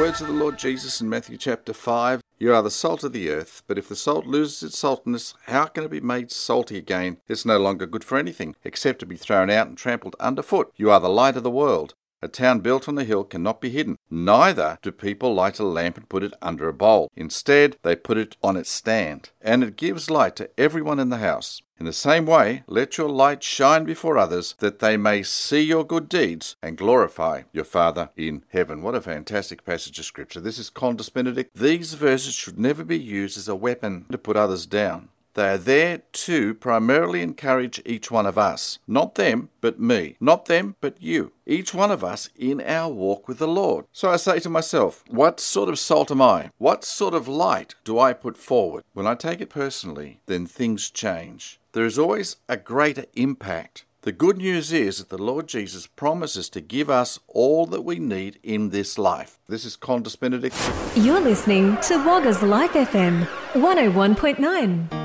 words of the Lord Jesus in Matthew chapter 5. You are the salt of the earth, but if the salt loses its saltiness, how can it be made salty again? It's no longer good for anything, except to be thrown out and trampled underfoot. You are the light of the world. A town built on a hill cannot be hidden. Neither do people light a lamp and put it under a bowl. Instead, they put it on its stand, and it gives light to everyone in the house. In the same way, let your light shine before others, that they may see your good deeds and glorify your Father in heaven. What a fantastic passage of Scripture. This is Qantas Benedict. These verses should never be used as a weapon to put others down. They are there to primarily encourage each one of us. Not them, but me. Not them, but you. Each one of us in our walk with the Lord. So I say to myself, what sort of salt am I? What sort of light do I put forward? When I take it personally, then things change. There is always a greater impact. The good news is that the Lord Jesus promises to give us all that we need in this life. This is Qantas Benedict. You're listening to Wagga's Life FM 101.9.